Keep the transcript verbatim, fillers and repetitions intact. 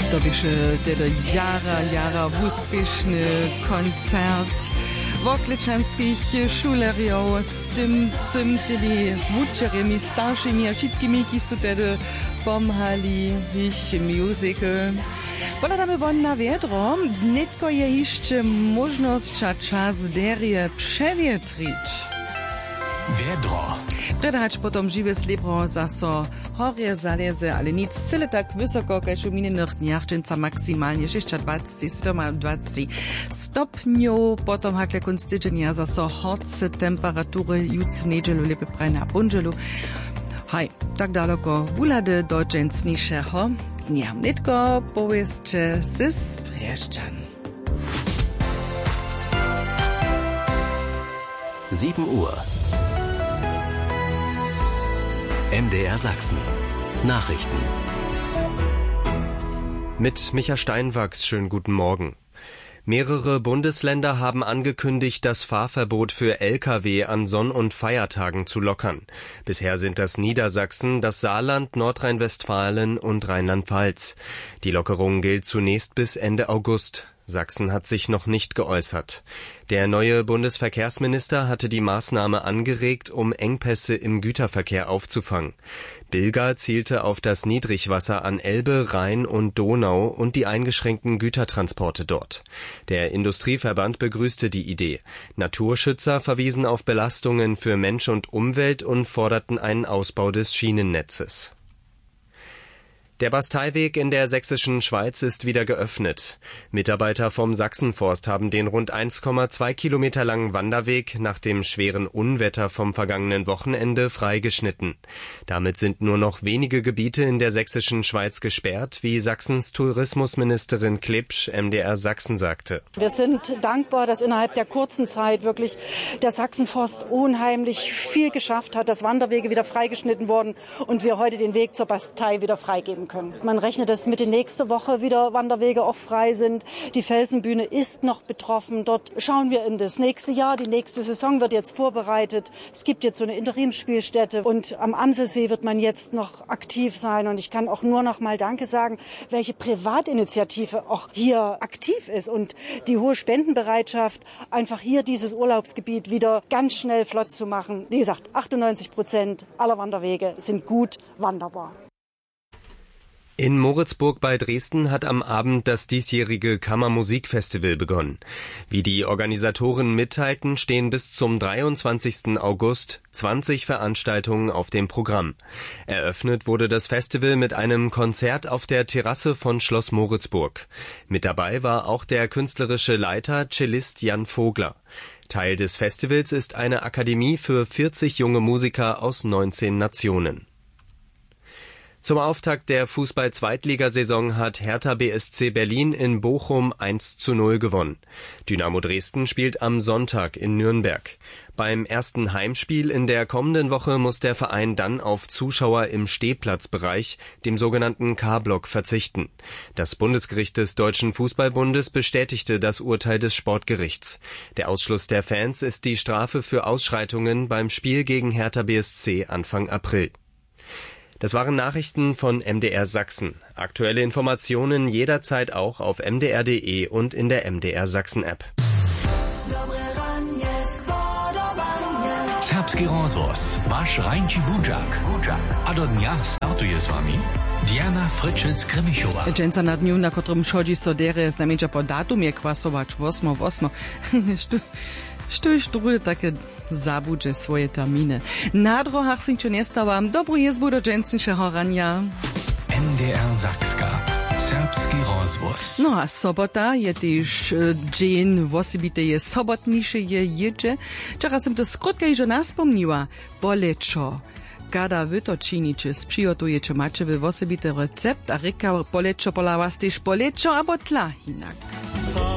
To byše teda jara, jara úspešný koncert wokličanskich šulerjov s tym, tym tymi wučerjemi, staršimi a všetkimi, ki sú teda pomhali ich musical. Poladamy won na wiedro, netko je jeszcze możność a czas derje przewietrić. Wiedro. Predać potom živé slibro zaso horie zaleze, ale nic cele tak wysoko, kaž u minionych dniach čenca maksimálne dwadzieścia sześć, dwadzieścia stopňov, potom hakle kunst tydzenia zaso horce temperatury juc nedželu lepe praj na bunželu. Haj, tak daleko vulade do džencnišeho dnia. Netko powieszcze z Strješčan. sieben Uhr. M D R Sachsen. Nachrichten. Mit Micha Steinwachs, schönen guten Morgen. Mehrere Bundesländer haben angekündigt, das Fahrverbot für L K W an Sonn- und Feiertagen zu lockern. Bisher sind das Niedersachsen, das Saarland, Nordrhein-Westfalen und Rheinland-Pfalz. Die Lockerung gilt zunächst bis Ende August. Sachsen hat sich noch nicht geäußert. Der neue Bundesverkehrsminister hatte die Maßnahme angeregt, um Engpässe im Güterverkehr aufzufangen. Bilga zielte auf das Niedrigwasser an Elbe, Rhein und Donau und die eingeschränkten Gütertransporte dort. Der Industrieverband begrüßte die Idee. Naturschützer verwiesen auf Belastungen für Mensch und Umwelt und forderten einen Ausbau des Schienennetzes. Der Basteiweg in der sächsischen Schweiz ist wieder geöffnet. Mitarbeiter vom Sachsenforst haben den rund eins Komma zwei Kilometer langen Wanderweg nach dem schweren Unwetter vom vergangenen Wochenende freigeschnitten. Damit sind nur noch wenige Gebiete in der sächsischen Schweiz gesperrt, wie Sachsens Tourismusministerin Klipsch M D R Sachsen sagte. Wir sind dankbar, dass innerhalb der kurzen Zeit wirklich der Sachsenforst unheimlich viel geschafft hat, dass Wanderwege wieder freigeschnitten wurden und wir heute den Weg zur Bastei wieder freigeben können. Man rechnet, dass Mitte nächste Woche wieder Wanderwege auch frei sind. Die Felsenbühne ist noch betroffen. Dort schauen wir in das nächste Jahr. Die nächste Saison wird jetzt vorbereitet. Es gibt jetzt so eine Interimsspielstätte und am Amselsee wird man jetzt noch aktiv sein. Und ich kann auch nur noch mal Danke sagen, welche Privatinitiative auch hier aktiv ist und die hohe Spendenbereitschaft, einfach hier dieses Urlaubsgebiet wieder ganz schnell flott zu machen. Wie gesagt, achtundneunzig Prozent aller Wanderwege sind gut wanderbar. In Moritzburg bei Dresden hat am Abend das diesjährige Kammermusikfestival begonnen. Wie die Organisatoren mitteilten, stehen bis zum dreiundzwanzigsten August zwanzig Veranstaltungen auf dem Programm. Eröffnet wurde das Festival mit einem Konzert auf der Terrasse von Schloss Moritzburg. Mit dabei war auch der künstlerische Leiter Cellist Jan Vogler. Teil des Festivals ist eine Akademie für vierzig junge Musiker aus neunzehn Nationen. Zum Auftakt der Fußball-Zweitligasaison hat Hertha B S C Berlin in Bochum eins zu null gewonnen. Dynamo Dresden spielt am Sonntag in Nürnberg. Beim ersten Heimspiel in der kommenden Woche muss der Verein dann auf Zuschauer im Stehplatzbereich, dem sogenannten K-Block, verzichten. Das Bundesgericht des Deutschen Fußballbundes bestätigte das Urteil des Sportgerichts. Der Ausschluss der Fans ist die Strafe für Ausschreitungen beim Spiel gegen Hertha B S C Anfang April. Das waren Nachrichten von M D R Sachsen. Aktuelle Informationen jederzeit auch auf m d r punkt d e und in der M D R Sachsen App. Serbski rozvoz, váš Rajnči Budžak. A do dňa startuje s vami Diana Fryczec-Kremišová. Dženca na dňu, na ktorom šodži so dere, znamenča po datumie kwasovač osmo osmo. Što je štrude také zabudže svoje termíny. Na drohách si čo nestávam. Dobrú jezbu do džencnišeho rania. M D R Sachska. Serbski rozvoz. No a sobota je tiež džen, osobite je sobotnejšie je jedže. Čaka som to skrótke ižo naspomniła. Polečo. Kada vy to činiče, spřijotujete mačeve osobite recept a reka polečo pola vás tiež polečo abo tla inak.